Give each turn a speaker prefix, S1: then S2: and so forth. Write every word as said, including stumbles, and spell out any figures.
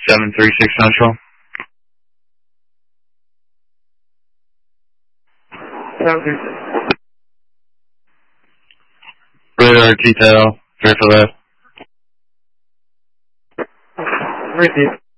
S1: seven three six Central.
S2: seven three six.
S1: Radar detail, clear for left.
S2: Receive.